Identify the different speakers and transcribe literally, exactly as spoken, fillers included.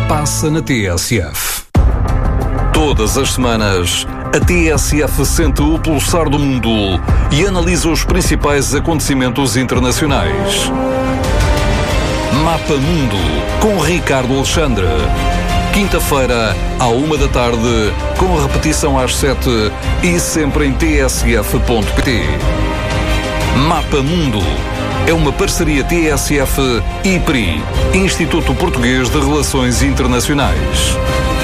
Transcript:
Speaker 1: passa na T S F. Todas as semanas, a T S F sente o pulsar do mundo e analisa os principais acontecimentos internacionais. Mapa Mundo, com Ricardo Alexandre. Quinta-feira, à uma da tarde, com repetição às sete e sempre em t s f ponto p t. Mapa Mundo é uma parceria T S F e I P R I, Instituto Português de Relações Internacionais.